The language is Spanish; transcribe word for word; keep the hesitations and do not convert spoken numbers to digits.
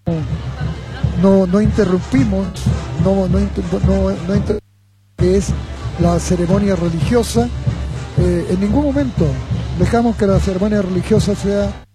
no, no interrumpimos, no, no, no, no inter que es la ceremonia religiosa. Eh, en ningún momento dejamos que la ceremonia religiosa sea